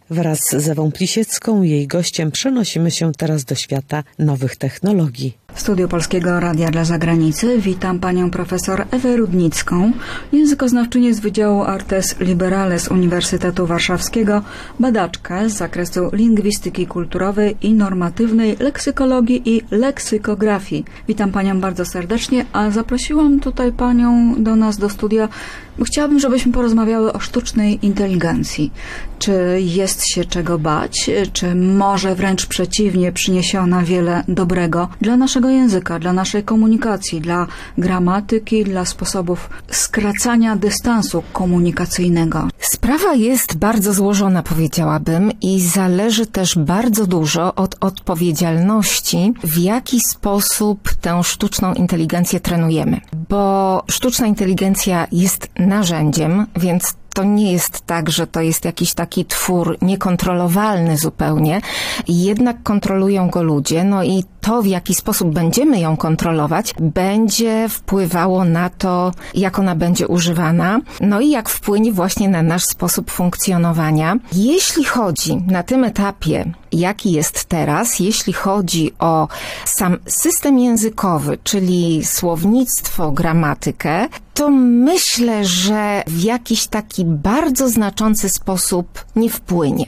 Wraz z Ewą Plisiecką, jej gościem, przenosimy się teraz do świata nowych technologii. W studiu Polskiego Radia dla Zagranicy witam panią profesor Ewę Rudnicką, językoznawczynię z Wydziału Artes Liberales Uniwersytetu Warszawskiego, badaczkę z zakresu lingwistyki kulturowej i normatywnej, leksykologii i leksykografii. Witam panią bardzo serdecznie, a zaprosiłam tutaj panią do nas do studia, bo chciałabym, żebyśmy porozmawiały o sztucznej inteligencji. Czy jest się czego bać, czy może wręcz przeciwnie przyniesie ona wiele dobrego dla naszego języka, dla naszej komunikacji, dla gramatyki, dla sposobów skracania dystansu komunikacyjnego? Sprawa jest bardzo złożona, powiedziałabym, i zależy też bardzo dużo od odpowiedzialności, w jaki sposób tę sztuczną inteligencję trenujemy. Bo sztuczna inteligencja jest narzędziem, więc to nie jest tak, że to jest jakiś taki twór niekontrolowalny zupełnie, jednak kontrolują go ludzie, no i to, w jaki sposób będziemy ją kontrolować, będzie wpływało na to, jak ona będzie używana, no i jak wpłynie właśnie na nasz sposób funkcjonowania. Jeśli chodzi na tym etapie, jaki jest teraz, jeśli chodzi o sam system językowy, czyli słownictwo, gramatykę, to myślę, że w jakiś taki bardzo znaczący sposób nie wpłynie.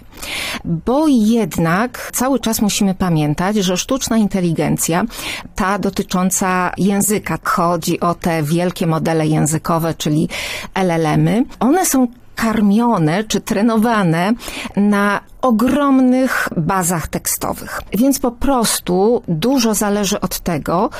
Bo jednak cały czas musimy pamiętać, że sztuczna inteligencja, ta dotycząca języka, chodzi o te wielkie modele językowe, czyli LLM-y, one są karmione czy trenowane na ogromnych bazach tekstowych. Więc po prostu dużo zależy od tego,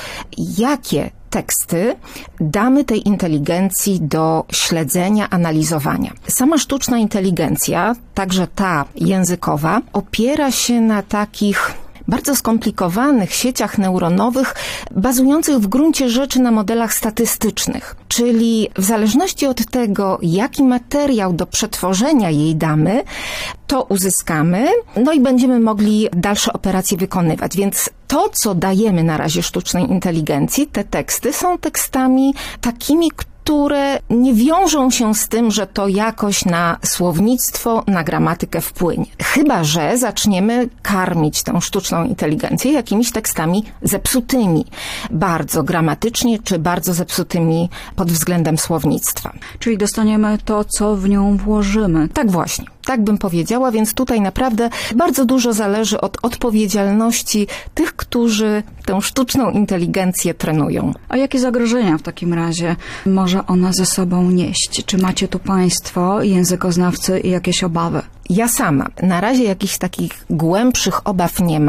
jakie teksty damy tej inteligencji do śledzenia, analizowania. Sama sztuczna inteligencja, także ta językowa, opiera się na takich bardzo skomplikowanych sieciach neuronowych, bazujących w gruncie rzeczy na modelach statystycznych. Czyli w zależności od tego, jaki materiał do przetworzenia jej damy, to uzyskamy, no i będziemy mogli dalsze operacje wykonywać. Więc to, co dajemy na razie sztucznej inteligencji, te teksty są tekstami takimi, które nie wiążą się z tym, że to jakoś na słownictwo, na gramatykę wpłynie. Chyba że zaczniemy karmić tę sztuczną inteligencję jakimiś tekstami zepsutymi, bardzo gramatycznie, czy bardzo zepsutymi pod względem słownictwa. Czyli dostaniemy to, co w nią włożymy. Tak właśnie. Tak bym powiedziała, więc tutaj naprawdę bardzo dużo zależy od odpowiedzialności tych, którzy tę sztuczną inteligencję trenują. A jakie zagrożenia w takim razie może ona ze sobą nieść? Czy macie tu państwo, językoznawcy, jakieś obawy? Ja sama na razie jakichś takich głębszych obaw nie mam.